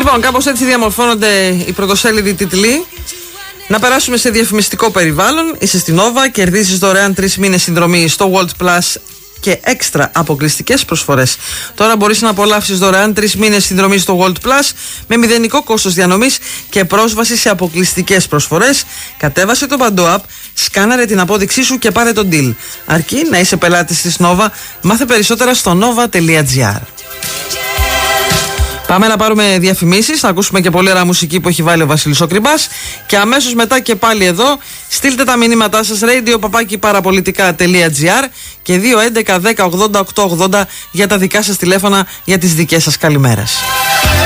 Λοιπόν, κάπως έτσι διαμορφώνονται οι πρωτοσέλιδοι τίτλοι. Να περάσουμε σε διαφημιστικό περιβάλλον. Είσαι στην Nova, κερδίζεις δωρεάν 3 μήνες συνδρομή στο World Plus και έξτρα αποκλειστικές προσφορές. Τώρα μπορείς να απολαύσεις δωρεάν 3 μήνες συνδρομή στο World Plus με μηδενικό κόστος διανομής και πρόσβαση σε αποκλειστικές προσφορές. Κατέβασε το Παντό App, σκάναρε την απόδειξή σου και πάρε τον deal. Αρκεί να είσαι πελάτης της Nova. Μάθε περισσότερα στο nova.gr. Πάμε να πάρουμε διαφημίσεις, να ακούσουμε και πολύ ωραία μουσική που έχει βάλει ο Βασίλης ο Κρυμπάς. Και αμέσως μετά και πάλι εδώ, στείλτε τα μηνύματά σας radio@parapolitica.gr και 211 10 80 880 για τα δικά σας τηλέφωνα για τις δικές σας καλημέρες.